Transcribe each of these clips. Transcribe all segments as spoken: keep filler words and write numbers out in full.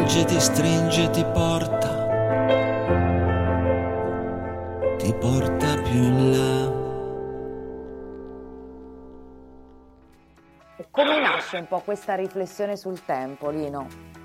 stringe, ti stringe, ti porta, ti porta più in là. Come nasce un po' questa riflessione sul tempo, Lino?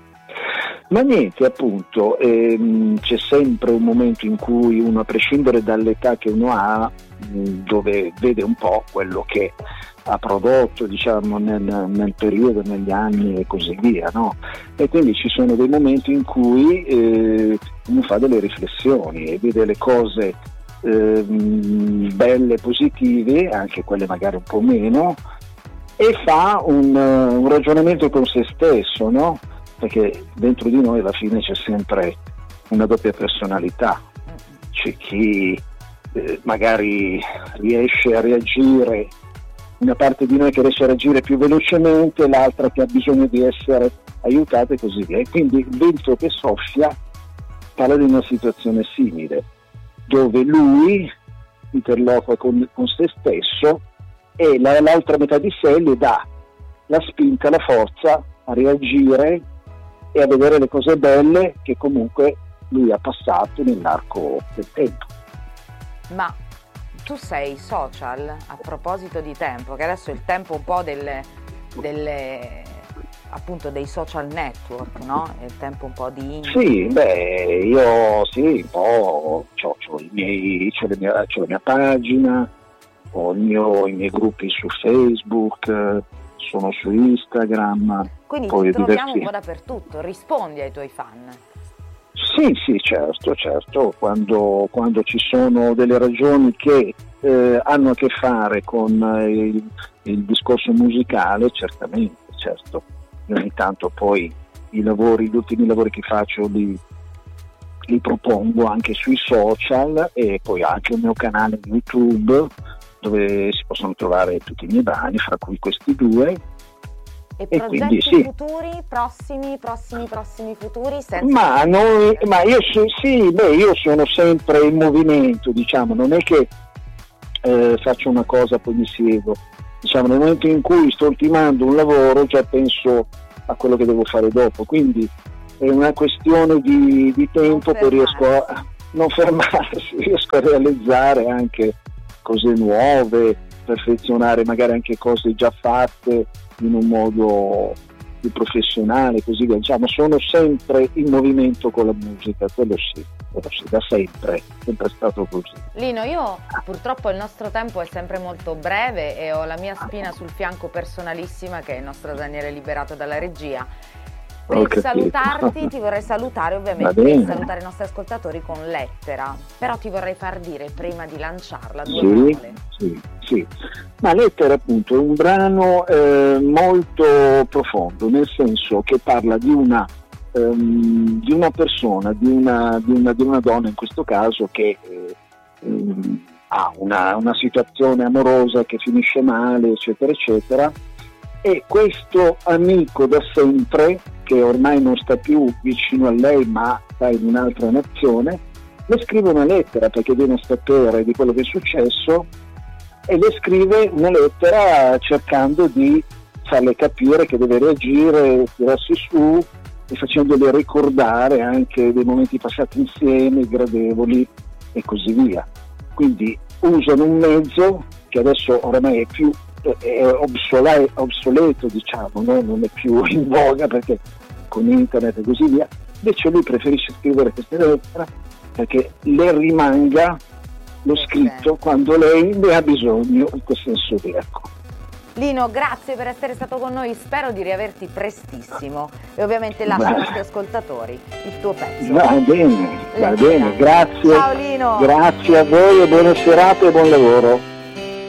Ma niente, appunto, ehm, c'è sempre un momento in cui uno, a prescindere dall'età che uno ha, mh, dove vede un po' quello che ha prodotto, diciamo, nel, nel periodo, negli anni e così via, no? E quindi ci sono dei momenti in cui eh, uno fa delle riflessioni e vede le cose eh, belle, positive, anche quelle magari un po' meno, e fa un, un ragionamento con se stesso, no? Perché dentro di noi alla fine c'è sempre una doppia personalità. C'è chi eh, magari riesce a reagire, una parte di noi che riesce a reagire più velocemente, l'altra che ha bisogno di essere aiutata e così via. E quindi il vento che soffia parla di una situazione simile, dove lui interloqua con, con se stesso e la, l'altra metà di sé le dà la spinta, la forza a reagire e a vedere le cose belle che comunque lui ha passato nell'arco del tempo. Ma tu sei social, a proposito di tempo, che adesso è il tempo un po' delle, delle appunto dei social network, no? È il tempo un po' di... Sì, beh, io sì, un po' c'ho, c'ho, i miei, c'ho, le mie, c'ho la mia pagina, ho il mio, i miei gruppi su Facebook, sono su Instagram. Quindi poi ti troviamo diversi... un po' dappertutto, rispondi ai tuoi fan. Sì, sì, certo, certo, quando, quando ci sono delle ragioni che eh, hanno a che fare con il, il discorso musicale, certamente, certo. Io ogni tanto poi i lavori, gli ultimi lavori che faccio li, li propongo anche sui social e poi anche il mio canale YouTube dove si possono trovare tutti i miei brani, fra cui questi due. E, e progetti quindi, sì. futuri, prossimi, prossimi, prossimi futuri? Senza ma noi, ma io sì, sì, beh, io sono sempre in movimento, diciamo, non è che eh, faccio una cosa poi mi seguo, diciamo, nel momento in cui sto ultimando un lavoro già penso a quello che devo fare dopo, quindi è una questione di, di tempo, poi riesco a non fermarsi, riesco a realizzare anche cose nuove, perfezionare magari anche cose già fatte in un modo più professionale, così via. Diciamo, sono sempre in movimento con la musica, quello sì, quello sì, da sempre, sempre stato così. Lino, io purtroppo il nostro tempo è sempre molto breve e ho la mia spina sul fianco personalissima, che è il nostro Daniele Liberato dalla regia. Per salutarti ti vorrei salutare ovviamente, per salutare i nostri ascoltatori con Lettera, però ti vorrei far dire prima di lanciarla due sì, parole. Sì, sì, ma Lettera appunto è un brano eh, molto profondo, nel senso che parla di una, um, di una persona, di una, di, una, di una donna in questo caso che eh, um, ha una, una situazione amorosa che finisce male, eccetera, eccetera, e questo amico da sempre, che ormai non sta più vicino a lei ma sta in un'altra nazione, le scrive una lettera perché viene a sapere di quello che è successo e le scrive una lettera cercando di farle capire che deve reagire, tirarsi su e facendole ricordare anche dei momenti passati insieme, gradevoli e così via. Quindi usano un mezzo che adesso oramai è più è obsole- obsoleto, diciamo, no? Non è più in voga perché con internet e così via, invece lui preferisce scrivere queste lettere perché le rimanga lo scritto quando lei ne ha bisogno, in quel senso lì, ecco. Lino, grazie per essere stato con noi, spero di riaverti prestissimo e ovviamente lascio ai nostri ascoltatori il tuo pezzo. Va bene, va bene, grazie. Ciao Lino. Grazie a voi e buona serata e buon lavoro.